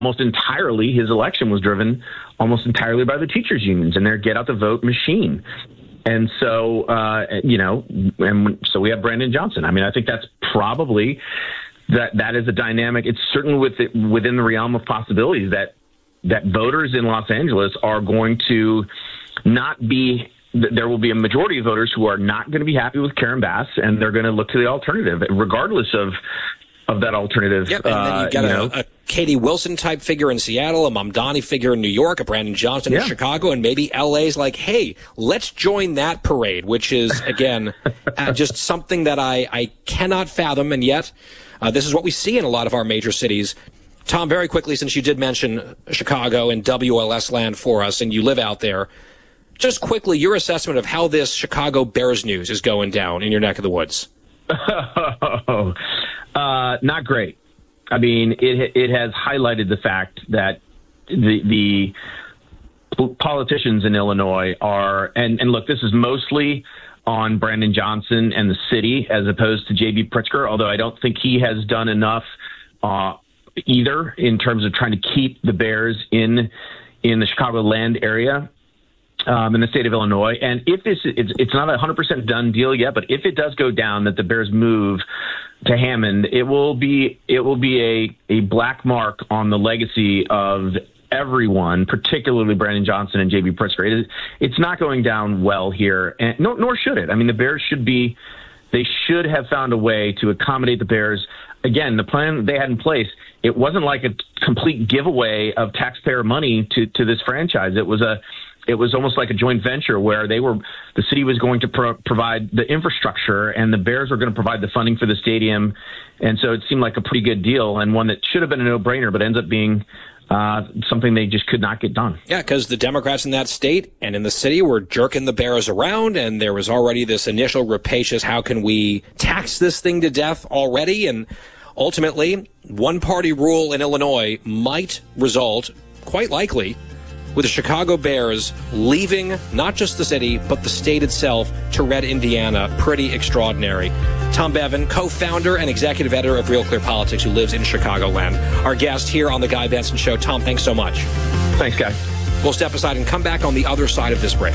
almost entirely, his election was driven almost entirely by the teachers' unions and their get-out-the-vote machine. And so, so we have Brandon Johnson. I mean, I think that's probably that is a dynamic. It's certainly within the realm of possibilities that voters in Los Angeles are going to not be. There will be a majority of voters who are not going to be happy with Karen Bass, and they're going to look to the alternative, regardless of that alternative. Yep, and then you've got a Katie Wilson-type figure in Seattle, a Mamdani figure in New York, a Brandon Johnson in Chicago, and maybe LA's like, hey, let's join that parade, which is, again, just something that I cannot fathom, and yet this is what we see in a lot of our major cities. Tom, very quickly, since you did mention Chicago and WLS land for us, and you live out there, just quickly, your assessment of how this Chicago Bears news is going down in your neck of the woods. Not great. I mean, it has highlighted the fact that the politicians in Illinois are, and look, this is mostly on Brandon Johnson and the city as opposed to J.B. Pritzker, although I don't think he has done enough either in terms of trying to keep the Bears in the Chicagoland area. In the state of Illinois. And if it's not a 100% done deal yet, but if it does go down that the Bears move to Hammond, it will be a black mark on the legacy of everyone, particularly Brandon Johnson and J.B. Pritzker. It's not going down well here, and nor should it. I mean, the Bears they should have found a way to accommodate the Bears. Again, the plan they had in place, it wasn't like a complete giveaway of taxpayer money to this franchise. It was almost like a joint venture where the city was going to provide the infrastructure and the Bears were going to provide the funding for the stadium. And so it seemed like a pretty good deal and one that should have been a no-brainer, but ends up being something they just could not get done. Yeah, because the Democrats in that state and in the city were jerking the Bears around, and there was already this initial rapacious, how can we tax this thing to death already? And ultimately, one-party rule in Illinois might result, quite likely, with the Chicago Bears leaving not just the city, but the state itself to red Indiana. Pretty extraordinary. Tom Bevan, co-founder and executive editor of Real Clear Politics, who lives in Chicagoland. Our guest here on The Guy Benson Show. Tom, thanks so much. Thanks, Guy. We'll step aside and come back on the other side of this break.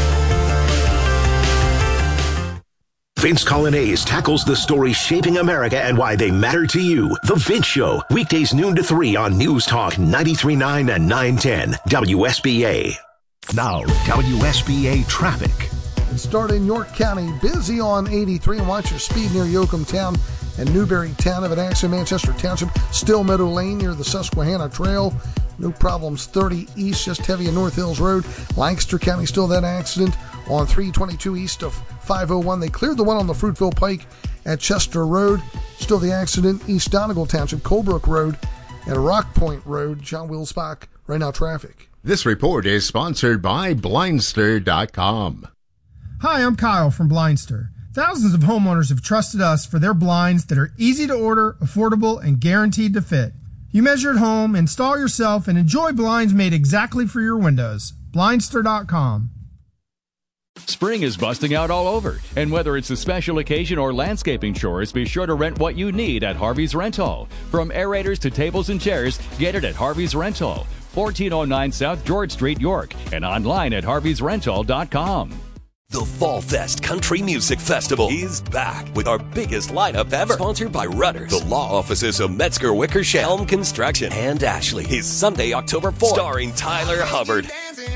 Vince Coglianese tackles the stories shaping America and why they matter to you. The Vince Show, weekdays noon to 3 on News Talk 93.9 and 910 WSBA. Now, WSBA traffic. And start in York County, busy on 83. Watch your speed near Yoakum Town and Newberry Town. Of an accident, Manchester Township, Still Meadow Lane near the Susquehanna Trail. No problems 30 east, just heavy in North Hills Road. Lancaster County, still that accident on 322 east of 501. They cleared the one on the Fruitville Pike at Chester Road. Still the accident, East Donegal Township, Colebrook Road, and Rock Point Road. John Wilsbach, right now traffic. This report is sponsored by Blindster.com. Hi, I'm Kyle from Blindster. Thousands of homeowners have trusted us for their blinds that are easy to order, affordable, and guaranteed to fit. You measure at home, install yourself, and enjoy blinds made exactly for your windows. Blindster.com. Spring is busting out all over, and whether it's a special occasion or landscaping chores, be sure to rent what you need at Harvey's Rental. From aerators to tables and chairs, get it at Harvey's Rental, 1409 South George Street, York, and online at harveysrental.com. The Fall Fest Country Music Festival is back with our biggest lineup ever. Sponsored by Rudders, the law offices of Metzger Wickersham, Helm Construction, and Ashley. Is Sunday, October 4th. Starring Tyler Hubbard,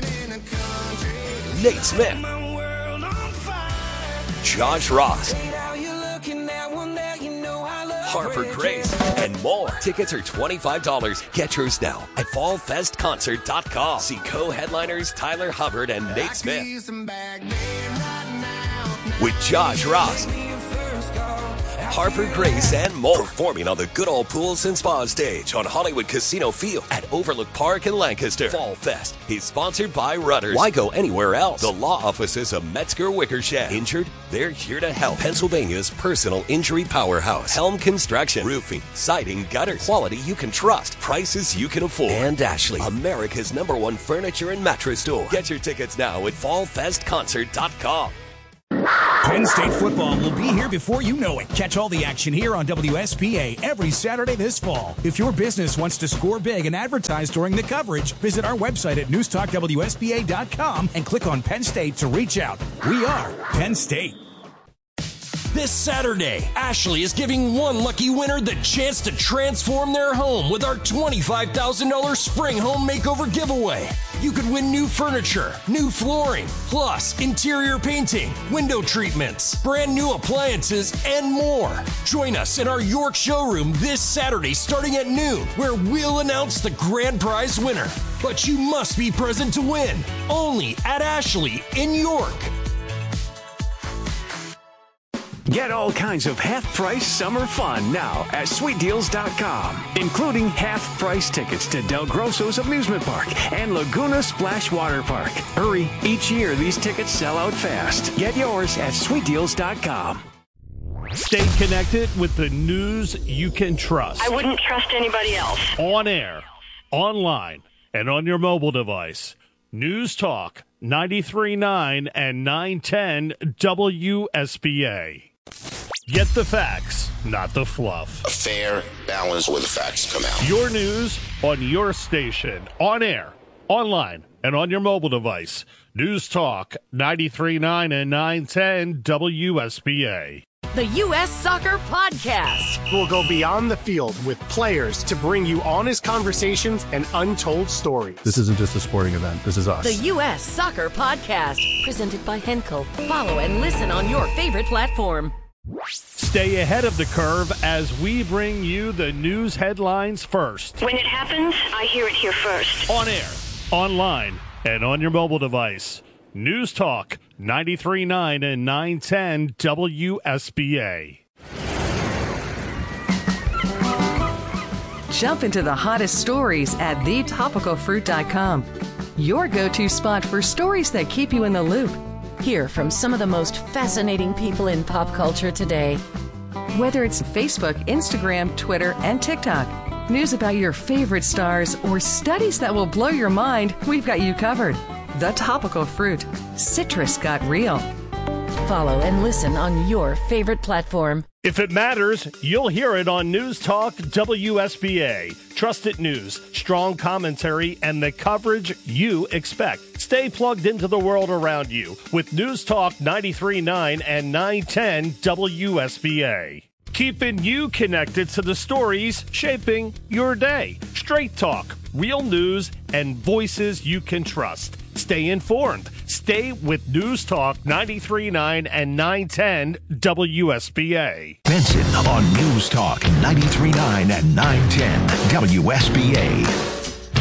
Nate Smith, Josh Ross, Harper Grace, and more. Tickets are $25. Get yours now at fallfestconcert.com. See co-headliners Tyler Hubbard and Nate Smith with Josh Ross, Harper Grace, and more. Performing on the Good Old Pools and Spa stage on Hollywood Casino Field at Overlook Park in Lancaster. Fall Fest is sponsored by Rudders. Why go anywhere else? The law offices of Metzger Wickersham. Injured? They're here to help. Pennsylvania's personal injury powerhouse. Helm Construction. Roofing, siding, gutters. Quality you can trust. Prices you can afford. And Ashley, America's #1 furniture and mattress store. Get your tickets now at fallfestconcert.com. Penn State football will be here before you know it. Catch all the action here on WSBA every Saturday this fall. If your business wants to score big and advertise during the coverage, visit our website at newstalkwsba.com and click on Penn State to reach out. We are Penn State. This Saturday, Ashley is giving one lucky winner the chance to transform their home with our $25,000 spring home makeover giveaway. You could win new furniture, new flooring, plus interior painting, window treatments, brand new appliances, and more. Join us in our York showroom this Saturday starting at noon, where we'll announce the grand prize winner. But you must be present to win. Only at Ashley in York. Get all kinds of half-price summer fun now at SweetDeals.com, including half-price tickets to Del Grosso's amusement park and Laguna Splash Water Park. Hurry, each year these tickets sell out fast. Get yours at SweetDeals.com. Stay connected with the news you can trust. I wouldn't trust anybody else. On air, online, and on your mobile device. News Talk 93.9 and 910 WSBA. Get the facts, not the fluff. A fair balance where the facts come out. Your news on your station, on air, online, and on your mobile device. News Talk 93.9 and 910 WSBA. The U.S. Soccer Podcast. We'll go beyond the field with players to bring you honest conversations and untold stories. This isn't just a sporting event. This is us. The U.S. Soccer Podcast. Presented by Henkel. Follow and listen on your favorite platform. Stay ahead of the curve as we bring you the news headlines first. When it happens, I hear it here first. On air, online, and on your mobile device. News Talk 93.9 and 910 WSBA. Jump into the hottest stories at thetopicalfruit.com. Your go-to spot for stories that keep you in the loop. Hear from some of the most fascinating people in pop culture today. Whether it's Facebook, Instagram, Twitter, and TikTok, news about your favorite stars, or studies that will blow your mind, we've got you covered. The Topical Fruit. Citrus got real. Follow and listen on your favorite platform. If it matters, you'll hear it on News Talk WSBA. Trusted news, strong commentary, and the coverage you expect. Stay plugged into the world around you with News Talk 93.9 and 910 WSBA. Keeping you connected to the stories shaping your day. Straight talk, real news, and voices you can trust. Stay informed. Stay with News Talk 93.9 and 910 WSBA. Benson on News Talk 93.9 and 910 WSBA.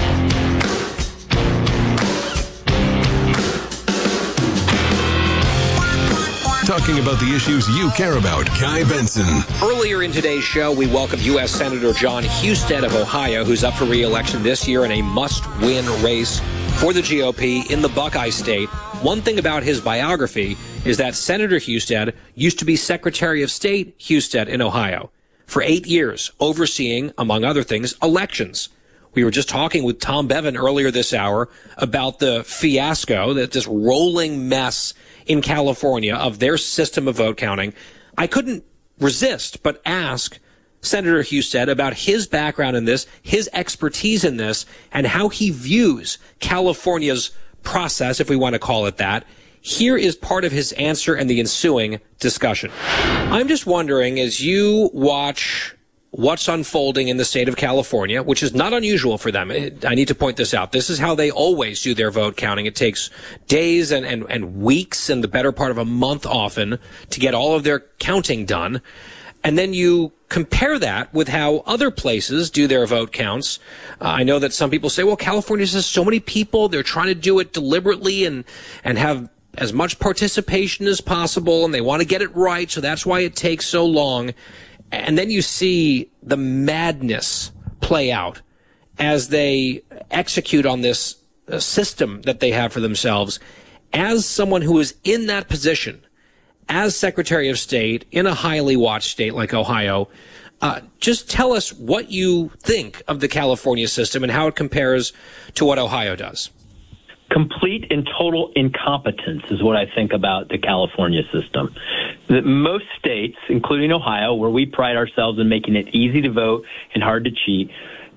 Talking about the issues you care about. Guy Benson. Earlier in today's show, we welcomed U.S. Senator Jon Husted of Ohio, who's up for re-election this year in a must-win race for the GOP in the Buckeye State. One thing about his biography is that Senator Husted used to be Secretary of State Husted in Ohio for 8 years, overseeing, among other things, elections. We were just talking with Tom Bevan earlier this hour about the fiasco, that this rolling mess in California of their system of vote counting. I couldn't resist but ask Senator Husted about his background in this, his expertise in this, and how he views California's process, if we want to call it that. Here is part of his answer and the ensuing discussion. I'm just wondering, as you watch what's unfolding in the state of California, which is not unusual for them. I need to point this out. This is how they always do their vote counting. It takes days and weeks and the better part of a month often to get all of their counting done. And then you compare that with how other places do their vote counts. I know that some people say, well, California has so many people. They're trying to do it deliberately and have as much participation as possible, and they want to get it right, so that's why it takes so long. And then you see the madness play out as they execute on this system that they have for themselves. As someone who is in that position, as Secretary of State in a highly watched state like Ohio, just tell us what you think of the California system and how it compares to what Ohio does. complete and total incompetence is what I think about the California system. That most states, including Ohio, where we pride ourselves in making it easy to vote and hard to cheat,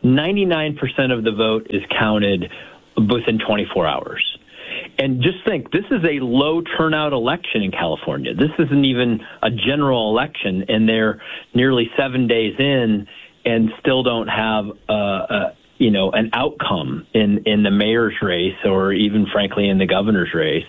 99% of the vote is counted within 24 hours. And just think, this is a low turnout election in California. This isn't even a general election, and they're nearly 7 days in and still don't have an outcome in the mayor's race, or even, frankly, in the governor's race.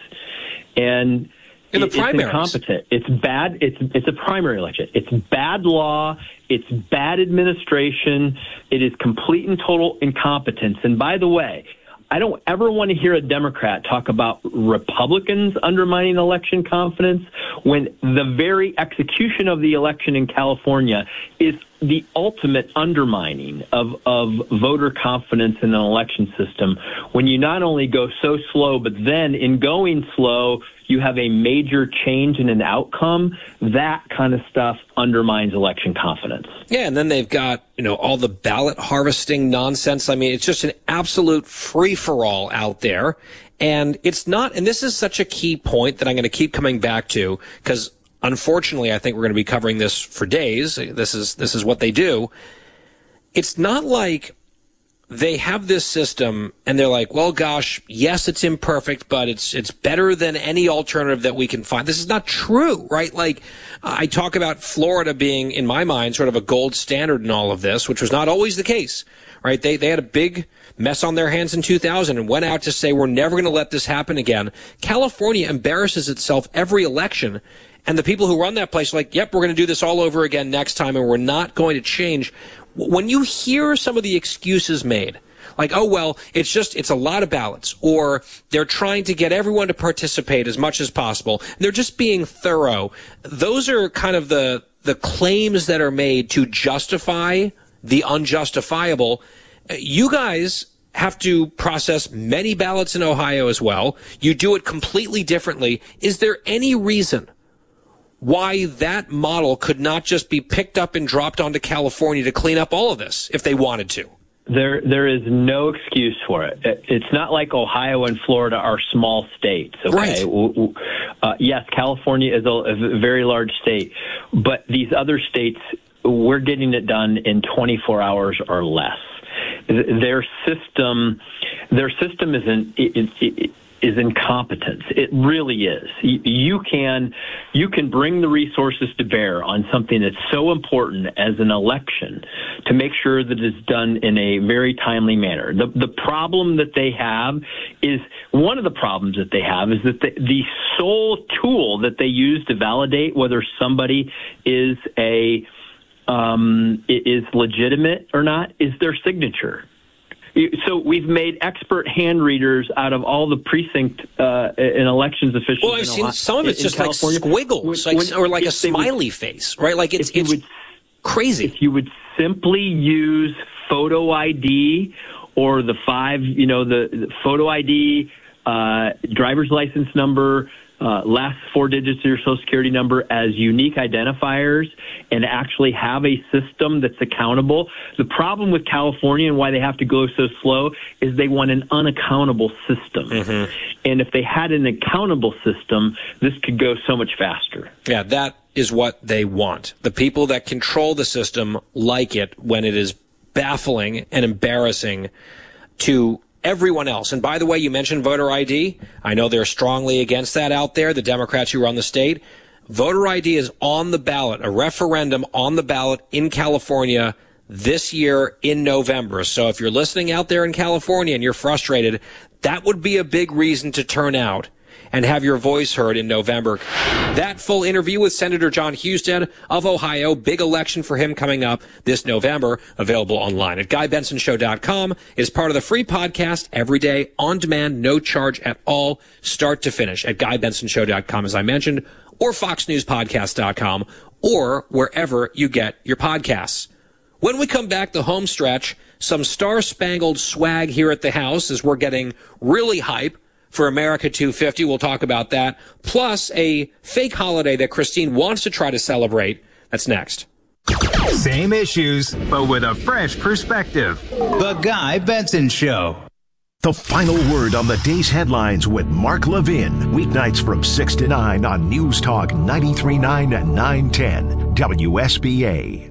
And in the primaries. It's incompetent. It's bad. It's a primary election. It's bad law. It's bad administration. It is complete and total incompetence. And by the way, I don't ever want to hear a Democrat talk about Republicans undermining election confidence when the very execution of the election in California is the ultimate undermining of voter confidence in an election system, when you not only go so slow, but then in going slow, you have a major change in an outcome. That kind of stuff undermines election confidence. Yeah, and then they've got, all the ballot harvesting nonsense. I mean, it's just an absolute free-for-all out there. And it's not, and this is such a key point that I'm going to keep coming back to, because unfortunately, I think we're going to be covering this for days. This is what they do. It's not like they have this system and they're like, well, gosh, yes, it's imperfect, but it's better than any alternative that we can find. This is not true, right? Like, I talk about Florida being, in my mind, sort of a gold standard in all of this, which was not always the case, right? They had a big mess on their hands in 2000 and went out to say, we're never going to let this happen again. California embarrasses itself every election. And the people who run that place are like, yep, we're going to do this all over again next time, and we're not going to change. When you hear some of the excuses made, like, oh, well, it's a lot of ballots, or they're trying to get everyone to participate as much as possible, and they're just being thorough, those are kind of the claims that are made to justify the unjustifiable. You guys have to process many ballots in Ohio as well. You do it completely differently. Is there any reason why that model could not just be picked up and dropped onto California to clean up all of this if they wanted to? There is no excuse for it. It's not like Ohio and Florida are small states. Okay? Right. Yes, California is a very large state, but these other states, we're getting it done in 24 hours or less. Their system is incompetence. It really is. You can bring the resources to bear on something that's so important as an election to make sure that it's done in a very timely manner. The problem that they have is, one of the problems that they have is that the sole tool that they use to validate whether somebody is legitimate or not is their signature. So we've made expert hand readers out of all the precinct and elections officials. Well, I've seen some of it's just California, like squiggles, or like a smiley face, right? Like it's crazy. If you would simply use photo ID or the the photo ID, driver's license number, last 4 digits of your Social Security number as unique identifiers, and actually have a system that's accountable. The problem with California and why they have to go so slow is they want an unaccountable system. Mm-hmm. And if they had an accountable system, this could go so much faster. Yeah, that is what they want. The people that control the system like it when it is baffling and embarrassing to everyone else. And by the way, you mentioned voter ID. I know they're strongly against that out there, the Democrats who run the state. Voter ID is on the ballot, a referendum on the ballot in California this year in November. So if you're listening out there in California and you're frustrated, that would be a big reason to turn out and have your voice heard in November. That full interview with Senator John Husted of Ohio, big election for him coming up this November, available online at GuyBensonShow.com, is part of the free podcast every day, on demand, no charge at all, start to finish at GuyBensonShow.com, as I mentioned, or FoxNewsPodcast.com, or wherever you get your podcasts. When we come back, the home stretch, some star-spangled swag here at the house as we're getting really hype for America 250. We'll talk about that. Plus a fake holiday that Christine wants to try to celebrate. That's next. Same issues, but with a fresh perspective. The Guy Benson Show. The final word on the day's headlines with Mark Levin. Weeknights from 6 to 9 on News Talk 93.9 and 910 WSBA.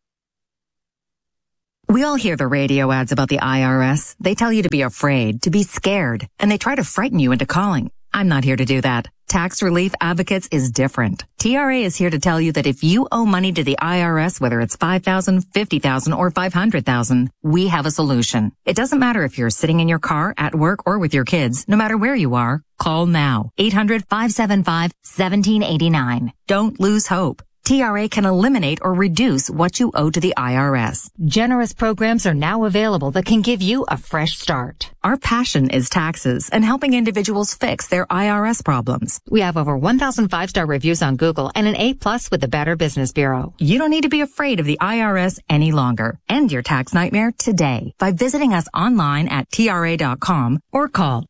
We all hear the radio ads about the IRS. They tell you to be afraid, to be scared, and they try to frighten you into calling. I'm not here to do that. Tax Relief Advocates is different. TRA is here to tell you that if you owe money to the IRS, whether it's $5,000, $50,000, or $500,000, we have a solution. It doesn't matter if you're sitting in your car, at work, or with your kids. No matter where you are, call now. 800-575-1789. Don't lose hope. TRA can eliminate or reduce what you owe to the IRS. Generous programs are now available that can give you a fresh start. Our passion is taxes and helping individuals fix their IRS problems. We have over 1,000 5-star reviews on Google and an A+ with the Better Business Bureau. You don't need to be afraid of the IRS any longer. End your tax nightmare today by visiting us online at TRA.com or call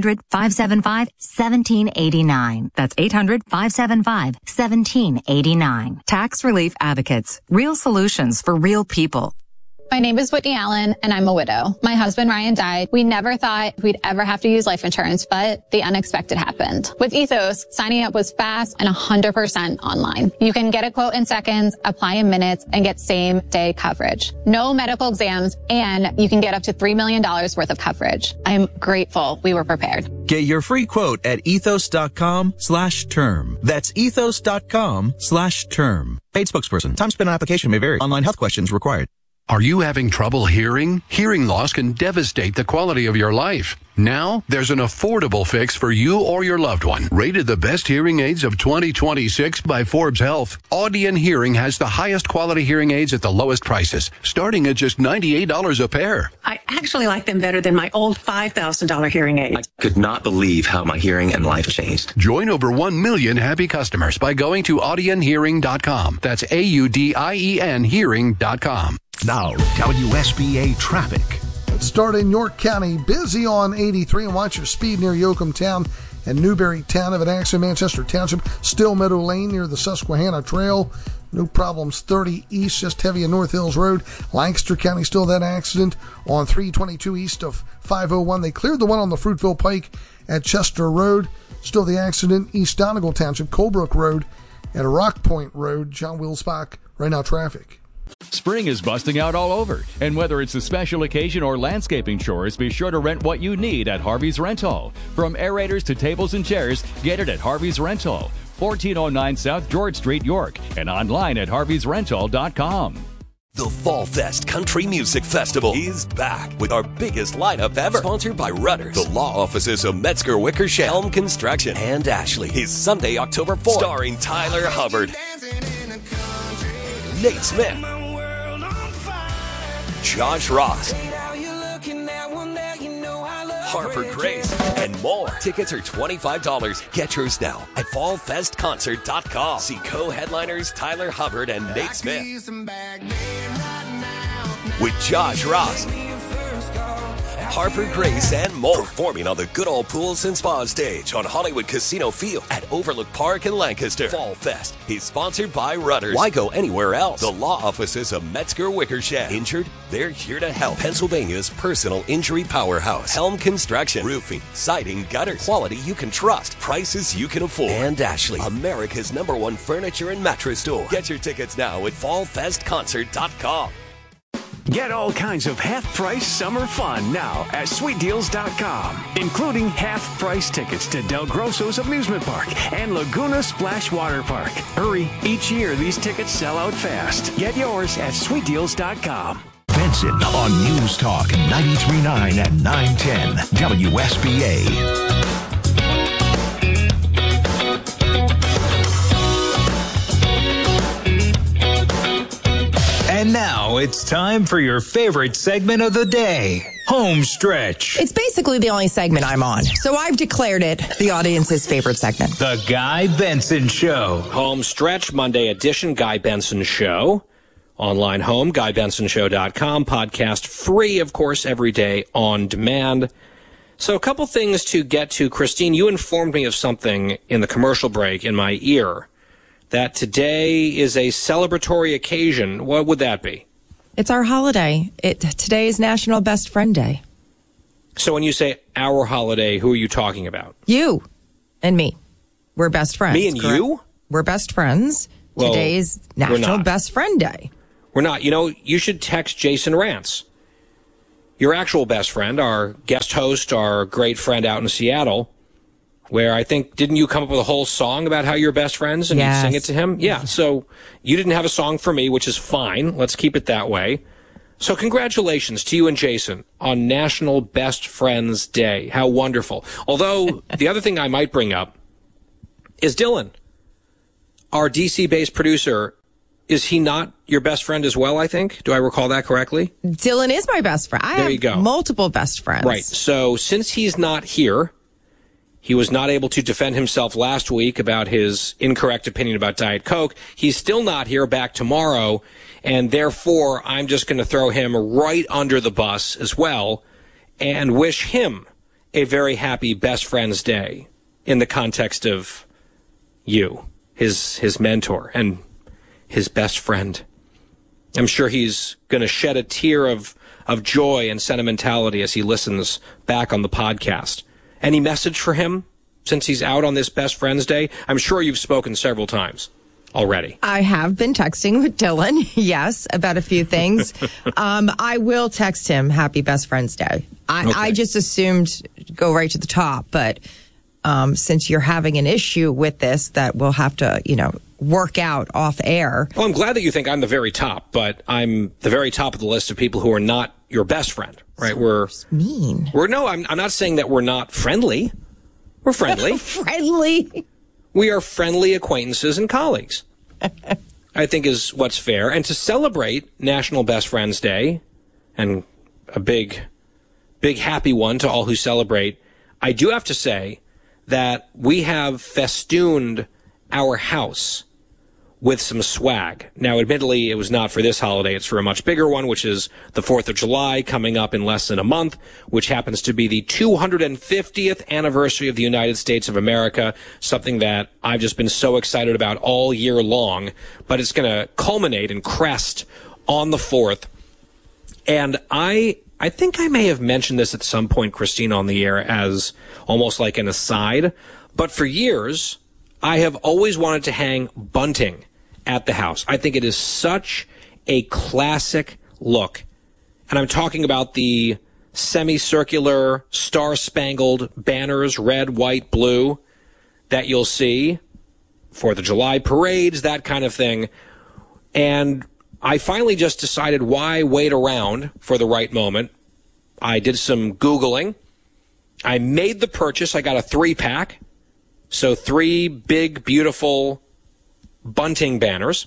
800-575-1789. That's 800-575-1789. Tax Relief Advocates. Real solutions for real people. My name is Whitney Allen, and I'm a widow. My husband, Ryan, died. We never thought we'd ever have to use life insurance, but the unexpected happened. With Ethos, signing up was fast and 100% online. You can get a quote in seconds, apply in minutes, and get same-day coverage. No medical exams, and you can get up to $3 million worth of coverage. I'm grateful we were prepared. Get your free quote at ethos.com/term. That's ethos.com/term. Paid spokesperson. Time spent on application may vary. Online health questions required. Are you having trouble hearing? Hearing loss can devastate the quality of your life. Now, there's an affordable fix for you or your loved one. Rated the best hearing aids of 2026 by Forbes Health, Audion Hearing has the highest quality hearing aids at the lowest prices, starting at just $98 a pair. I actually like them better than my old $5,000 hearing aids. I could not believe how my hearing and life changed. Join over 1 million happy customers by going to audionhearing.com. That's AUDIEN hearing.com. Now, WSBA traffic. Let's start in York County. Busy on 83 and watch your speed near Yoakum Town and Newberry Town of an accident. Manchester Township, Still Meadow Lane near the Susquehanna Trail. No problems 30 east, just heavy in North Hills Road. Lancaster County, still that accident on 322 east of 501. They cleared the one on the Fruitville Pike at Chester Road. Still the accident, East Donegal Township, Colebrook Road at Rock Point Road. John Wilsbach, right now traffic. Spring is busting out all over, and whether it's a special occasion or landscaping chores, be sure to rent what you need at Harvey's Rental. From aerators to tables and chairs, get it at Harvey's Rental, 1409 South George Street, York, and online at harveysrental.com. The Fall Fest Country Music Festival is back with our biggest lineup ever. Sponsored by Rudders, the law offices of Metzger Wickersham, Helm Construction, and Ashley. Is Sunday, October 4th. Starring Tyler Hubbard, Nate Smith, Josh Ross, Harper Grace, and more. Tickets are $25. Get yours now at fallfestconcert.com. See co-headliners Tyler Hubbard and Nate Smith with Josh Ross, Harper Grace, and more. Performing on the Good Old Pools and Spa stage on Hollywood Casino Field at Overlook Park in Lancaster. Fall Fest is sponsored by Rudders. Why go anywhere else? The law offices of Metzger Wickersham. Injured? They're here to help. Pennsylvania's personal injury powerhouse. Helm Construction. Roofing, siding, gutters. Quality you can trust. Prices you can afford. And Ashley, America's #1 furniture and mattress store. Get your tickets now at fallfestconcert.com. Get all kinds of half-price summer fun now at SweetDeals.com, including half-price tickets to Del Grosso's Amusement Park and Laguna Splash Water Park. Hurry, each year these tickets sell out fast. Get yours at SweetDeals.com. Benson on News Talk 93.9 and 910 WSBA. And now it's time for your favorite segment of the day, Home Stretch. It's basically the only segment I'm on, so I've declared it the audience's favorite segment. The Guy Benson Show. Home Stretch, Monday edition, Guy Benson Show. Online home, GuyBensonShow.com. Podcast free, of course, every day on demand. So a couple things to get to. Christine, you informed me of something in the commercial break in my ear, that today is a celebratory occasion. What would that be? It's our holiday. Today is National Best Friend Day. So when you say our holiday, who are you talking about? You and me. We're best friends. Me and correct? you? We're best friends. Well, Today's National Best Friend Day. We're not. You know, you should text Jason Rantz, your actual best friend, our guest host, our great friend out in Seattle, where I think, didn't you come up with a whole song about how you're best friends and Yes. you'd sing it to him? Yeah, so you didn't have a song for me, which is fine. Let's keep it that way. So congratulations to you and Jason on National Best Friends Day. How wonderful. Although, the other thing I might bring up is Dylan, our DC-based producer. Is he not your best friend as well, I think? Do I recall that correctly? Dylan is my best friend. I There you go. have multiple best friends. Right. So since he's not here, he was not able to defend himself last week about his incorrect opinion about Diet Coke. He's still not here, back tomorrow, and therefore I'm just going to throw him right under the bus as well and wish him a very happy Best Friends Day in the context of you, his mentor and his best friend. I'm sure he's going to shed a tear of joy and sentimentality as he listens back on the podcast. Any message for him since he's out on this Best Friends Day? I'm sure you've spoken several times already. I have been texting with Dylan, yes, about a few things. I will text him Happy Best Friends Day. I just assumed go right to the top, but since you're having an issue with this that we'll have to, work out off air. Well, I'm glad that you think I'm the very top, but I'm the very top of the list of people who are not your best friend, right? We're mean. I'm not saying that we're not friendly. We're friendly. Friendly. We are friendly acquaintances and colleagues, I think is what's fair. And to celebrate National Best Friends Day, and a big happy one to all who celebrate, I do have to say that we have festooned our house with some swag. Now, admittedly, it was not for this holiday. It's for a much bigger one, which is the 4th of July, coming up in less than a month, which happens to be the 250th anniversary of the United States of America, something that I've just been so excited about all year long. But it's going to culminate and crest on the 4th. And I think I may have mentioned this at some point, Christine, on the air as almost like an aside. But for years, I have always wanted to hang bunting at the house. I think it is such a classic look. And I'm talking about the semicircular, star-spangled banners, red, white, blue, that you'll see for the July parades, that kind of thing. And I finally just decided, why wait around for the right moment? I did some Googling. I made the purchase. I got a 3-pack. So 3 big, beautiful bunting banners,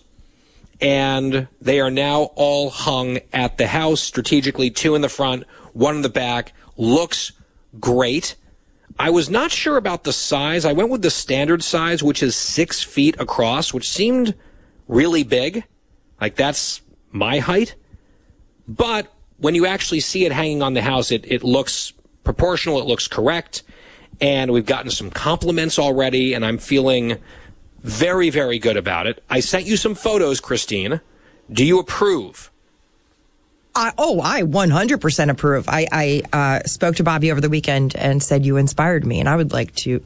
and they are now all hung at the house strategically, 2 in the front, 1 in the back. Looks great. I was not sure about the size. I went with the standard size, which is 6 feet across, which seemed really big. Like, that's my height. But when you actually see it hanging on the house, it looks proportional, it looks correct. And we've gotten some compliments already, and I'm feeling very, very good about it. I sent you some photos, Christine. Do you approve? I 100% approve. I spoke to Bobby over the weekend and said you inspired me, and I would like to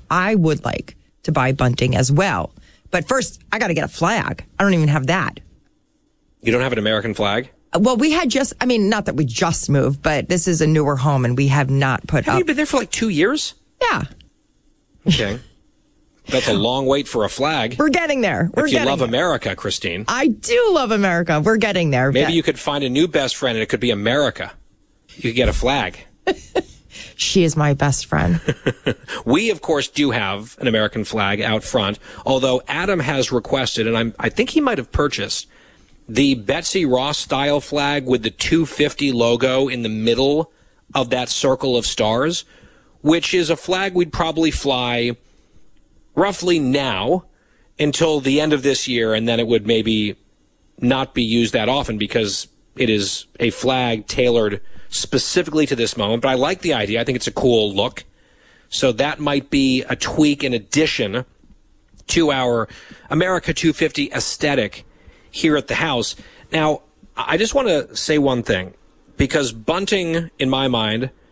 buy bunting as well. But first, I got to get a flag. I don't even have that. You don't have an American flag? Well, we had not that we just moved, but this is a newer home, and we have not put up. Have you been there for like 2 years? Yeah. Okay. That's a long wait for a flag. We're getting there. If you love America, Christine. I do love America. We're getting there. Maybe you could find a new best friend, and it could be America. You could get a flag. She is my best friend. We, of course, do have an American flag out front, although Adam has requested, and I think he might have purchased, the Betsy Ross style flag with the 250 logo in the middle of that circle of stars, which is a flag we'd probably fly roughly now until the end of this year, and then it would maybe not be used that often because it is a flag tailored specifically to this moment. But I like the idea. I think it's a cool look. So that might be a tweak in addition to our America 250 aesthetic here at the house. Now, I just want to say one thing, because bunting, in my mind,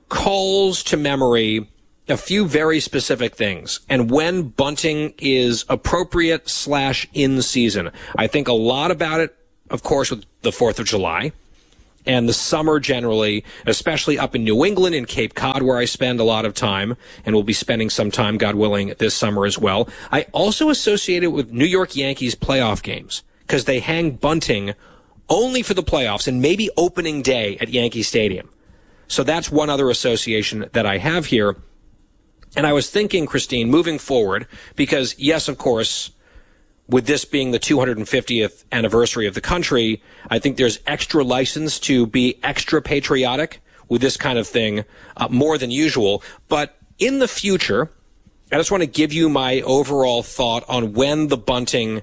calls to memory a few very specific things and when bunting is appropriate / in season. I think a lot about it, of course, with the 4th of July and the summer generally, especially up in New England and Cape Cod, where I spend a lot of time and will be spending some time, God willing, this summer as well. I also associate it with New York Yankees playoff games because they hang bunting only for the playoffs and maybe opening day at Yankee Stadium. So that's one other association that I have here. And I was thinking, Christine, moving forward, because yes, of course, with this being the 250th anniversary of the country, I think there's extra license to be extra patriotic with this kind of thing, more than usual. But in the future, I just want to give you my overall thought on when the bunting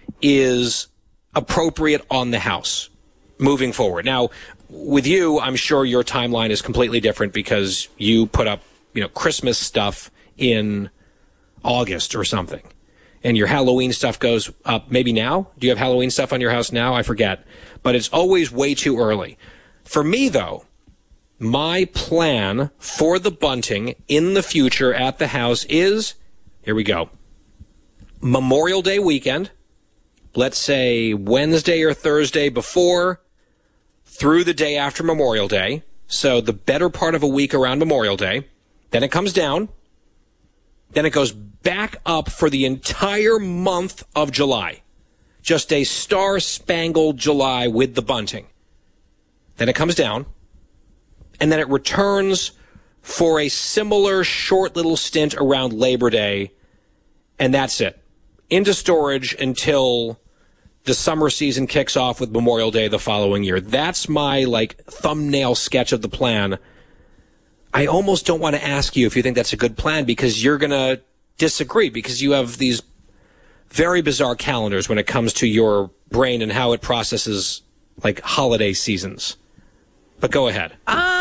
is appropriate on the house moving forward. Now, with you, I'm sure your timeline is completely different because you put up, Christmas stuff in August or something. And your Halloween stuff goes up maybe now? Do you have Halloween stuff on your house now? I forget. But it's always way too early. For me, though, my plan for the bunting in the future at the house is, here we go, Memorial Day weekend, let's say Wednesday or Thursday before, through the day after Memorial Day. So the better part of a week around Memorial Day. Then it comes down. Then it goes back up for the entire month of July. Just a star-spangled July with the bunting. Then it comes down. And then it returns for a similar short little stint around Labor Day. And that's it. Into storage until the summer season kicks off with Memorial Day the following year. That's my, thumbnail sketch of the plan. I almost don't want to ask you if you think that's a good plan because you're going to disagree because you have these very bizarre calendars when it comes to your brain and how it processes holiday seasons. But go ahead.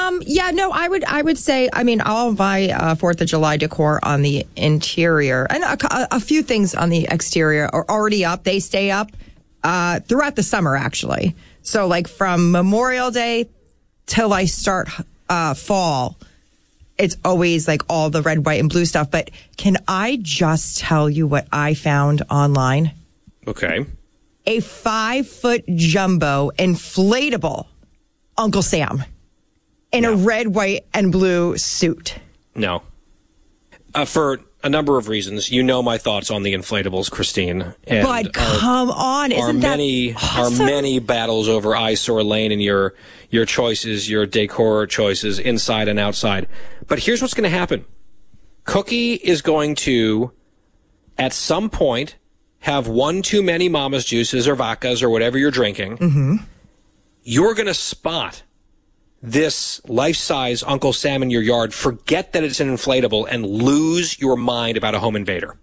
I would say, all of my 4th of July decor on the interior and a few things on the exterior are already up. They stay up throughout the summer, actually. So from Memorial Day till I start fall, it's always all the red, white, and blue stuff. But can I just tell you what I found online? Okay. A 5-foot jumbo inflatable Uncle Sam in a red, white, and blue suit. No. For a number of reasons. You know my thoughts on the inflatables, Christine. And but come on, isn't that awesome? Our many battles over Eyesore Lane and your choices, your decor choices, inside and outside. But here's what's going to happen. Cookie is going to, at some point, have one too many Mama's juices or vodkas or whatever you're drinking. Mm-hmm. You're going to spot this life-size Uncle Sam in your yard, forget that it's an inflatable, and lose your mind about a home invader.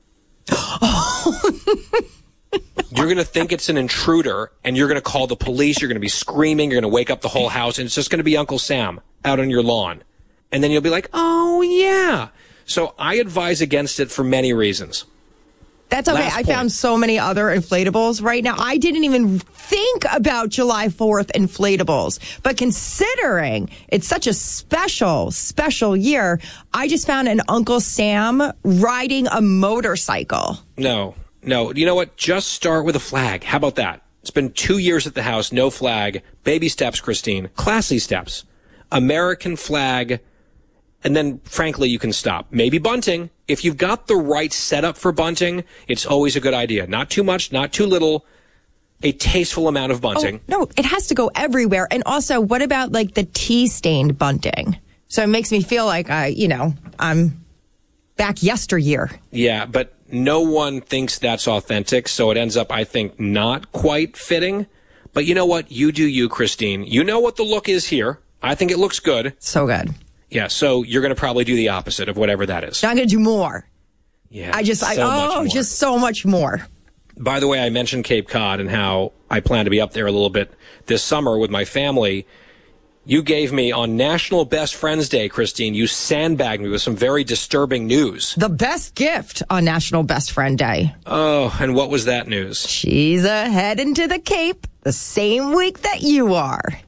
You're going to think it's an intruder, and you're going to call the police. You're going to be screaming. You're going to wake up the whole house, and it's just going to be Uncle Sam out on your lawn. And then you'll be like, oh, yeah. So I advise against it for many reasons. That's okay. I found so many other inflatables right now. I didn't even think about July 4th inflatables. But considering it's such a special, special year, I just found an Uncle Sam riding a motorcycle. No. You know what? Just start with a flag. How about that? It's been 2 years at the house, no flag. Baby steps, Christine. Classy steps. American flag. And then, frankly, you can stop. Maybe bunting. If you've got the right setup for bunting, it's always a good idea. Not too much, not too little. A tasteful amount of bunting. Oh, no, it has to go everywhere. And also, what about the tea-stained bunting? So it makes me feel like I'm back yesteryear. Yeah, but no one thinks that's authentic, so it ends up, I think, not quite fitting. But you know what? You do you, Christine. You know what the look is here. I think it looks good. So good. Yeah, so you're going to probably do the opposite of whatever that is. I'm going to do more. Yeah, just so much more. By the way, I mentioned Cape Cod and how I plan to be up there a little bit this summer with my family. You gave me on National Best Friends Day, Christine, you sandbagged me with some very disturbing news. The best gift on National Best Friend Day. Oh, and what was that news? She's heading to the Cape the same week that you are.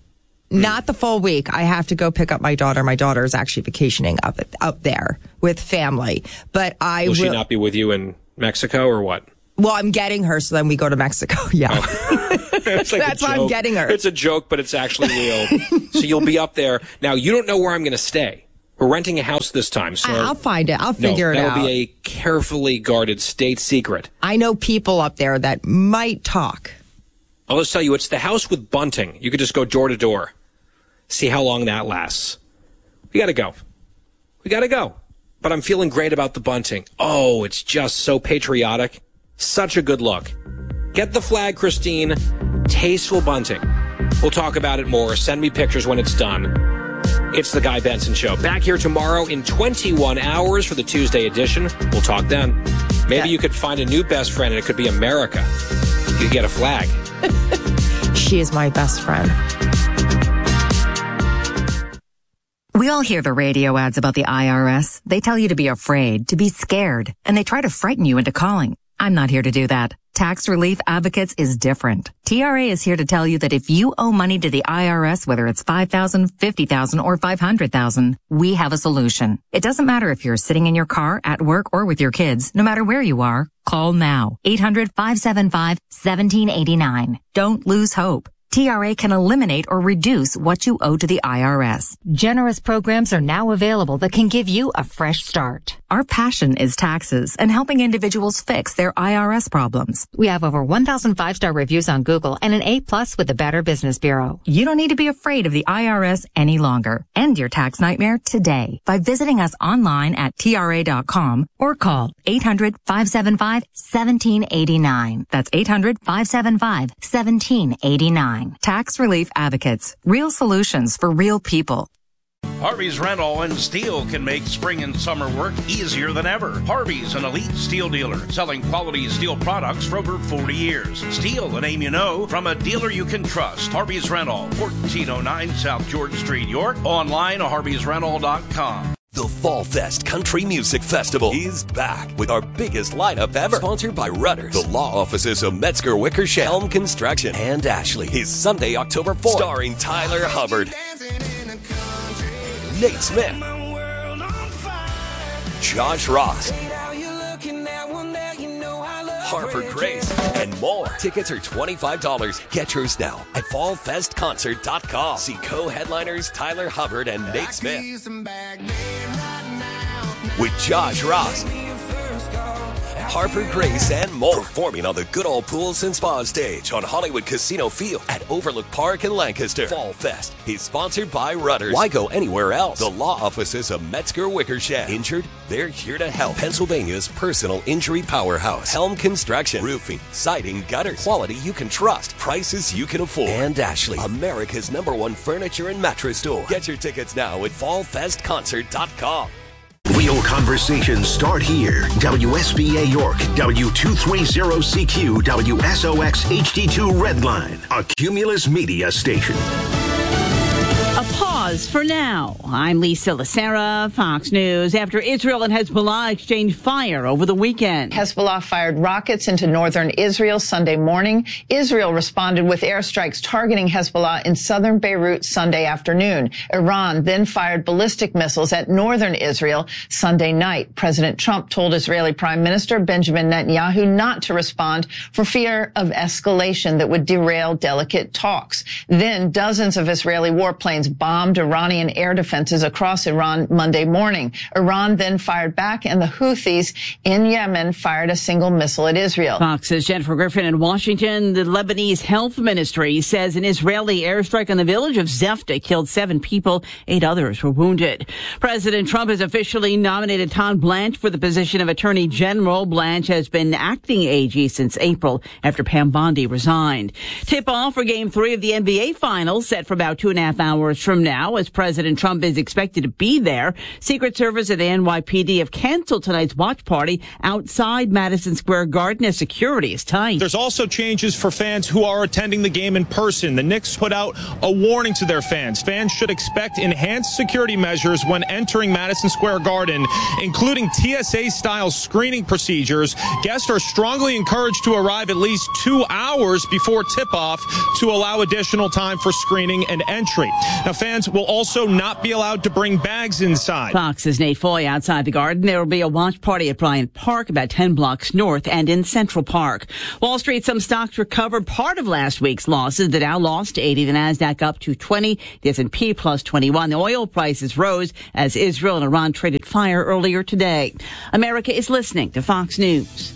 Not the full week. I have to go pick up my daughter. My daughter is actually vacationing up there with family. But will she not be with you in Mexico or what? Well, I'm getting her, so then we go to Mexico. Yeah. It's like that's why I'm getting her. It's a joke, but it's actually real. So you'll be up there. Now, you don't know where I'm going to stay. We're renting a house this time. So I'll find it. I'll figure it out. That'll be a carefully guarded state secret. I know people up there that might talk. I'll just tell you, it's the house with bunting. You could just go door to door. See how long that lasts. We got to go. But I'm feeling great about the bunting. Oh, it's just so patriotic. Such a good look. Get the flag, Christine. Tasteful bunting. We'll talk about it more. Send me pictures when it's done. It's the Guy Benson Show. Back here tomorrow in 21 hours for the Tuesday edition. We'll talk then. Maybe you could find a new best friend, and it could be America. You could get a flag. She is my best friend. We all hear the radio ads about the IRS. They tell you to be afraid, to be scared, and they try to frighten you into calling. I'm not here to do that. Tax Relief Advocates is different. TRA is here to tell you that if you owe money to the IRS, whether it's $5,000, $50,000, or $500,000, we have a solution. It doesn't matter if you're sitting in your car, at work, or with your kids. No matter where you are, call now. 800-575-1789. Don't lose hope. TRA can eliminate or reduce what you owe to the IRS. Generous programs are now available that can give you a fresh start. Our passion is taxes and helping individuals fix their IRS problems. We have over 1,000 5-star reviews on Google and an A+ with the Better Business Bureau. You don't need to be afraid of the IRS any longer. End your tax nightmare today by visiting us online at TRA.com or call 800-575-1789. That's 800-575-1789. Tax Relief Advocates. Real solutions for real people. Harvey's Rental and Steel can make spring and summer work easier than ever. Harvey's an elite steel dealer selling quality steel products for over 40 years. Steel, a name you know, from a dealer you can trust. Harvey's Rental, 1409 South George Street, York. Online at harveysrental.com. The Fall Fest Country Music Festival is back with our biggest lineup ever. Sponsored by Rudders, the law offices of Metzger Wickersham, Helm Construction, and Ashley. Is Sunday, October 4th. Starring Tyler Hubbard, Nate Smith, Josh Ross, Harper Grace, and more. Tickets are $25. Get yours now at fallfestconcert.com. See co-headliners Tyler Hubbard and Nate Smith with Josh Ross, Harper Grace, and more. Performing on the Good Old Pools and Spa stage on Hollywood Casino Field at Overlook Park in Lancaster. Fall Fest is sponsored by Rudders. Why go anywhere else? The law offices of Metzger Wickersham. Injured? They're here to help. Pennsylvania's personal injury powerhouse. Helm Construction. Roofing, siding, gutters. Quality you can trust. Prices you can afford. And Ashley, America's #1 furniture and mattress store. Get your tickets now at fallfestconcert.com. Real conversations start here. WSBA York, W230CQ, WSOX HD2 Redline, a Cumulus Media station. A pause for now. I'm Lisa Lacera, Fox News. After Israel and Hezbollah exchanged fire over the weekend. Hezbollah fired rockets into northern Israel Sunday morning. Israel responded with airstrikes targeting Hezbollah in southern Beirut Sunday afternoon. Iran then fired ballistic missiles at northern Israel Sunday night. President Trump told Israeli Prime Minister Benjamin Netanyahu not to respond for fear of escalation that would derail delicate talks. Then dozens of Israeli warplanes bombed Iranian air defenses across Iran Monday morning. Iran then fired back, and the Houthis in Yemen fired a single missile at Israel. Fox's Jennifer Griffin in Washington. The Lebanese Health Ministry says an Israeli airstrike on the village of Zefta killed 7 people. 8 others were wounded. President Trump has officially nominated Todd Blanche for the position of Attorney General. Blanche has been acting AG since April after Pam Bondi resigned. Tip-off for Game 3 of the NBA Finals set for about 2.5 hours from now. now, as President Trump is expected to be there. Secret Service and the NYPD have canceled tonight's watch party outside Madison Square Garden as security is tight. There's also changes for fans who are attending the game in person. The Knicks put out a warning to their fans. Fans should expect enhanced security measures when entering Madison Square Garden, including TSA-style screening procedures. Guests are strongly encouraged to arrive at least 2 hours before tip-off to allow additional time for screening and entry. Now, fans will also not be allowed to bring bags inside. Fox's Nate Foy outside the Garden. There will be a watch party at Bryant Park, about 10 blocks north, and in Central Park. Wall Street, some stocks recovered part of last week's losses. The Dow lost 80, the Nasdaq up to 20, the S&P plus 21. The oil prices rose as Israel and Iran traded fire earlier today. America is listening to Fox News.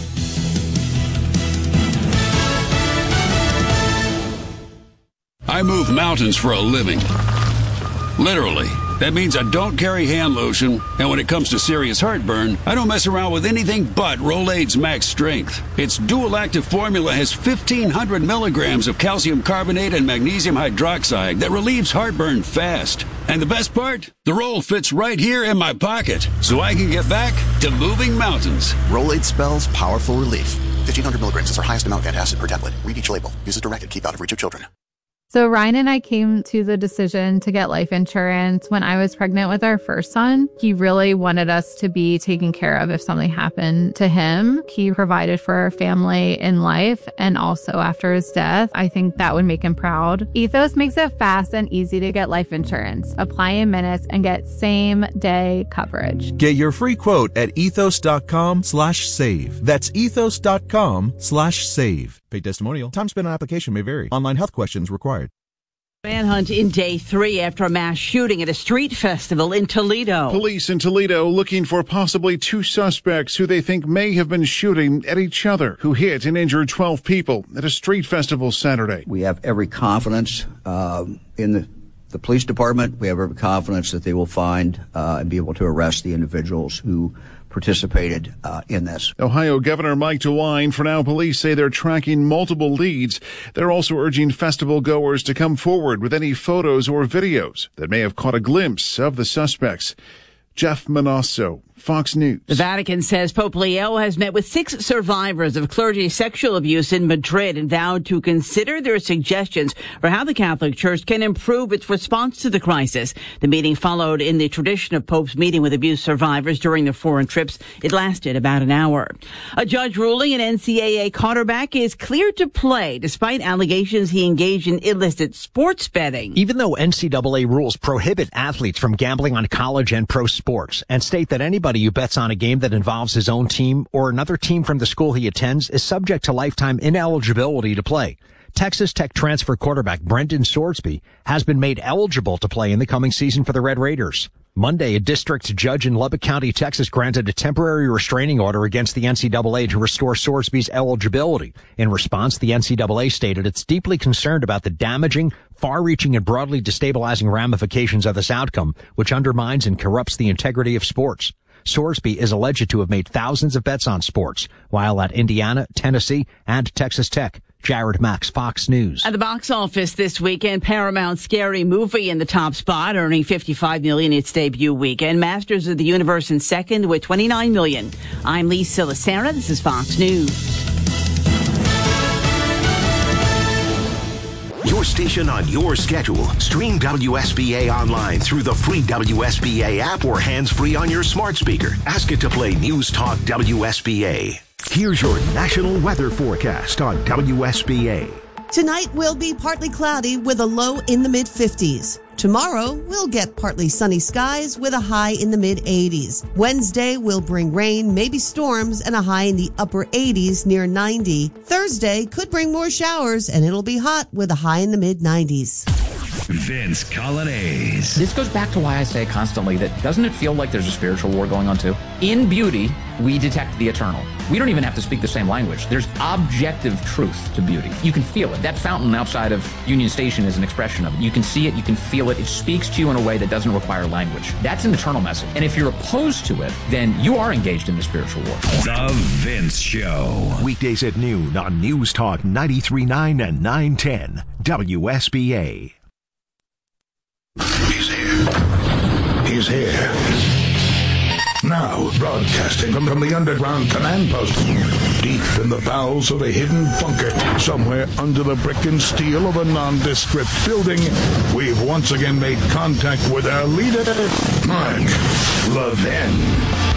I move mountains for a living. Literally. That means I don't carry hand lotion, and when it comes to serious heartburn, I don't mess around with anything but Rolaids Max Strength. Its dual-active formula has 1,500 milligrams of calcium carbonate and magnesium hydroxide that relieves heartburn fast. And the best part? The roll fits right here in my pocket, so I can get back to moving mountains. Rolaids spells powerful relief. 1,500 milligrams is our highest amount of antacid per tablet. Read each label. Use as directed. Keep out of reach of children. So Ryan and I came to the decision to get life insurance when I was pregnant with our first son. He really wanted us to be taken care of if something happened to him. He provided for our family in life and also after his death. I think that would make him proud. Ethos makes it fast and easy to get life insurance. Apply in minutes and get same-day coverage. Get your free quote at ethos.com/save. That's ethos.com/save. Paid testimonial. Time spent on application may vary. Online health questions required. Manhunt in day 3 after a mass shooting at a street festival in Toledo. Police in Toledo looking for possibly 2 suspects who they think may have been shooting at each other, who hit and injured 12 people at a street festival Saturday. We have every confidence in the police department. We have every confidence that they will find and be able to arrest the individuals who participated in this. Ohio Governor Mike DeWine. For now, police say they're tracking multiple leads. They're also urging festival goers to come forward with any photos or videos that may have caught a glimpse of the suspects. Jeff Manasso, Fox News. The Vatican says Pope Leo has met with 6 survivors of clergy sexual abuse in Madrid and vowed to consider their suggestions for how the Catholic Church can improve its response to the crisis. The meeting followed in the tradition of Pope's meeting with abuse survivors during their foreign trips. It lasted about an hour. A judge ruling an NCAA quarterback is cleared to play despite allegations he engaged in illicit sports betting. Even though NCAA rules prohibit athletes from gambling on college and pro sports and state that anybody who bets on a game that involves his own team or another team from the school he attends is subject to lifetime ineligibility to play. Texas Tech transfer quarterback Brendan Sorsby has been made eligible to play in the coming season for the Red Raiders. Monday, a district judge in Lubbock County, Texas, granted a temporary restraining order against the NCAA to restore Sorsby's eligibility. In response, the NCAA stated it's deeply concerned about the damaging, far-reaching, and broadly destabilizing ramifications of this outcome, which undermines and corrupts the integrity of sports. Sorsby is alleged to have made thousands of bets on sports while at Indiana, Tennessee, and Texas Tech. Jared Max, Fox News. At the box office this weekend, Paramount's Scary Movie in the top spot, earning $55 million its debut weekend. Masters of the Universe in second with $29 million. I'm Lisa Lacera. This is Fox News. Your station on your schedule. Stream WSBA online through the free WSBA app or hands-free on your smart speaker. Ask it to play News Talk WSBA. Here's your national weather forecast on WSBA. Tonight will be partly cloudy with a low in the mid-50s. Tomorrow, we'll get partly sunny skies with a high in the mid-80s. Wednesday will bring rain, maybe storms, and a high in the upper 80s near 90. Thursday could bring more showers, and it'll be hot with a high in the mid-90s. Vince Coglianese. This goes back to why I say constantly that doesn't it feel like there's a spiritual war going on too? In beauty, we detect the eternal. We don't even have to speak the same language. There's objective truth to beauty. You can feel it. That fountain outside of Union Station is an expression of it. You can see it, you can feel it. It speaks to you in a way that doesn't require language. That's an eternal message. And if you're opposed to it, then you are engaged in the spiritual war. The Vince Show. Weekdays at noon on News Talk 93.9 and 910 WSBA. He's here. He's here. Now, broadcasting from the underground command post, deep in the bowels of a hidden bunker, somewhere under the brick and steel of a nondescript building, we've once again made contact with our leader, Mark Levin.